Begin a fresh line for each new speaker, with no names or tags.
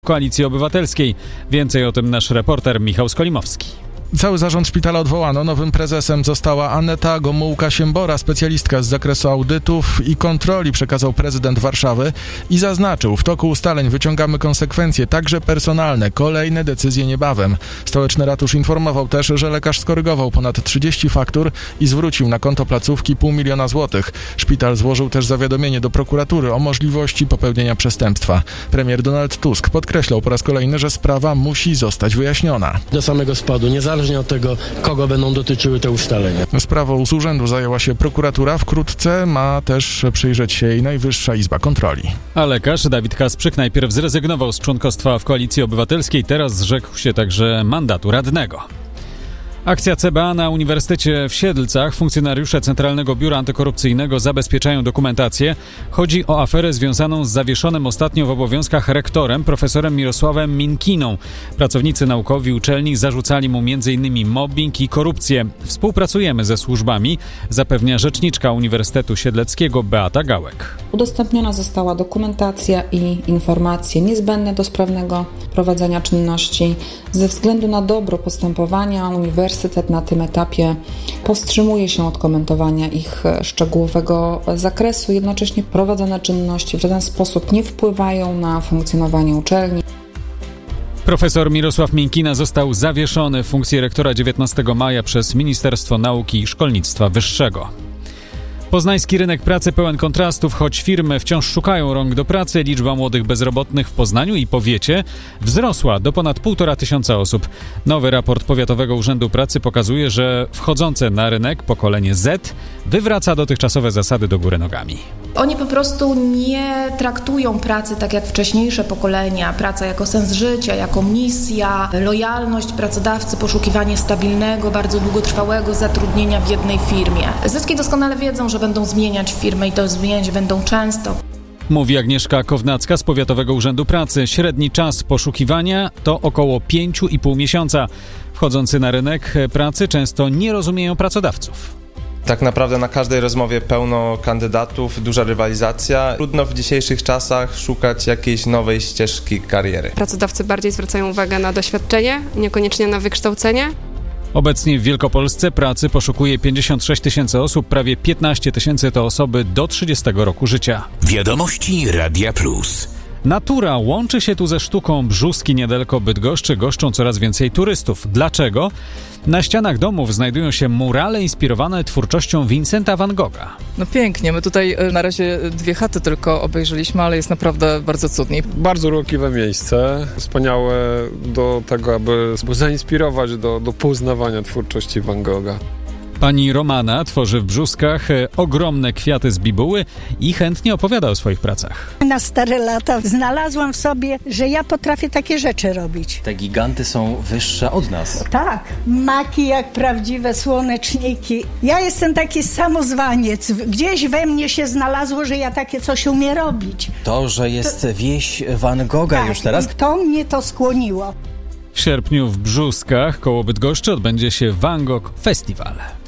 Koalicji Obywatelskiej. Więcej o tym nasz reporter Michał Skolimowski.
Cały zarząd szpitala odwołano. Nowym prezesem została Aneta Gomułka-Siembora, specjalistka z zakresu audytów i kontroli, przekazał prezydent Warszawy i zaznaczył: w toku ustaleń wyciągamy konsekwencje, także personalne. Kolejne decyzje niebawem. Stołeczny ratusz informował też, że lekarz skorygował ponad 30 faktur i zwrócił na konto placówki 500 000 złotych. Szpital złożył też zawiadomienie do prokuratury o możliwości popełnienia przestępstwa. Premier Donald Tusk podkreślał po raz kolejny, że sprawa musi zostać wyjaśniona.
Do samego spadu, niezależnie od tego, kogo będą dotyczyły te ustalenia.
Sprawą z urzędu zajęła się prokuratura. Wkrótce ma też przyjrzeć się jej Najwyższa Izba Kontroli.
A lekarz Dawid Kasprzyk najpierw zrezygnował z członkostwa w Koalicji Obywatelskiej, teraz zrzekł się także mandatu radnego. Akcja CBA na Uniwersytecie w Siedlcach. Funkcjonariusze Centralnego Biura Antykorupcyjnego zabezpieczają dokumentację. Chodzi o aferę związaną z zawieszonym ostatnio w obowiązkach rektorem, profesorem Mirosławem Minkiną. Pracownicy naukowi uczelni zarzucali mu m.in. mobbing i korupcję. Współpracujemy ze służbami, zapewnia rzeczniczka Uniwersytetu Siedleckiego Beata Gałek.
Udostępniona została dokumentacja i informacje niezbędne do sprawnego prowadzenia czynności. Ze względu na dobro postępowania Uniwersytet na tym etapie powstrzymuje się od komentowania ich szczegółowego zakresu. Jednocześnie prowadzone czynności w żaden sposób nie wpływają na funkcjonowanie uczelni.
Profesor Mirosław Minkina został zawieszony w funkcji rektora 19 maja przez Ministerstwo Nauki i Szkolnictwa Wyższego. Poznański rynek pracy pełen kontrastów. Choć firmy wciąż szukają rąk do pracy, liczba młodych bezrobotnych w Poznaniu i powiecie wzrosła do ponad 1500 osób. Nowy raport Powiatowego Urzędu Pracy pokazuje, że wchodzące na rynek pokolenie Z wywraca dotychczasowe zasady do góry nogami.
Oni po prostu nie traktują pracy tak jak wcześniejsze pokolenia. Praca jako sens życia, jako misja, lojalność pracodawcy, poszukiwanie stabilnego, bardzo długotrwałego zatrudnienia w jednej firmie. Zyski doskonale wiedzą, że będą zmieniać firmę i to zmieniać będą często.
Mówi Agnieszka Kownacka z Powiatowego Urzędu Pracy. Średni czas poszukiwania to około 5,5 miesiąca. Wchodzący na rynek pracy często nie rozumieją pracodawców.
Tak naprawdę na każdej rozmowie pełno kandydatów, duża rywalizacja. Trudno w dzisiejszych czasach szukać jakiejś nowej ścieżki kariery.
Pracodawcy bardziej zwracają uwagę na doświadczenie, niekoniecznie na wykształcenie.
Obecnie w Wielkopolsce pracy poszukuje 56 000 osób, prawie 15 000 to osoby do 30 roku życia.
Wiadomości Radia Plus.
Natura łączy się tu ze sztuką. Brzuski niedaleko Bydgoszczy goszczą coraz więcej turystów. Dlaczego? Na ścianach domów znajdują się murale inspirowane twórczością Vincenta van Gogha.
No pięknie, my tutaj na razie 2 chaty tylko obejrzeliśmy, ale jest naprawdę bardzo cudnie.
Bardzo urokliwe miejsce, wspaniałe do tego, aby zainspirować do poznawania twórczości Van Gogha.
Pani Romana tworzy w Brzuskach ogromne kwiaty z bibuły i chętnie opowiada o swoich pracach.
Na stare lata znalazłam w sobie, że ja potrafię takie rzeczy robić.
Te giganty są wyższe od nas.
Tak, maki jak prawdziwe słoneczniki. Ja jestem taki samozwaniec. Gdzieś we mnie się znalazło, że ja takie coś umiem robić.
To, że jest wieś Van Gogha
tak,
już teraz?
To mnie to skłoniło.
W sierpniu w Brzuskach koło Bydgoszczy odbędzie się Van Gogh Festival.